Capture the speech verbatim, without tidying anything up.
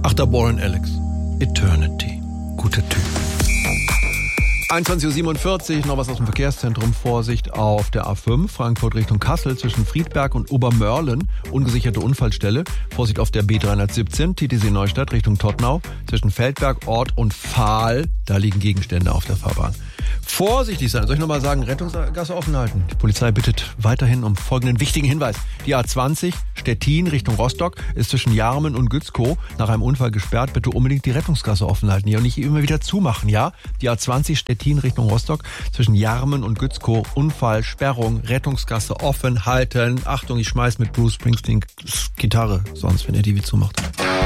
Ach, der Warren Alex. Eternity. Guter Typ. einundzwanzig Uhr siebenundvierzig, noch was aus dem Verkehrszentrum. Vorsicht auf der A fünf, Frankfurt Richtung Kassel, zwischen Friedberg und Obermörlen, ungesicherte Unfallstelle. Vorsicht auf der B dreihundertsiebzehn, T T C Neustadt Richtung Todtnau, zwischen Feldberg, Ort und Pfahl. Da liegen Gegenstände auf der Fahrbahn. Vorsichtig sein. Soll ich nochmal sagen, Rettungsgasse offen halten? Die Polizei bittet weiterhin um folgenden wichtigen Hinweis. Die A zwanzig, Stettin Richtung Rostock, ist zwischen Jarmen und Gützkow nach einem Unfall gesperrt. Bitte unbedingt die Rettungsgasse offen halten. Ja, und nicht immer wieder zumachen, ja? Die A zwanzig, Stettin Richtung Rostock, zwischen Jarmen und Gützkow, Unfall, Sperrung, Rettungsgasse offen halten. Achtung, ich schmeiß mit Bruce Springsteen Gitarre, sonst wenn er die wie zumacht.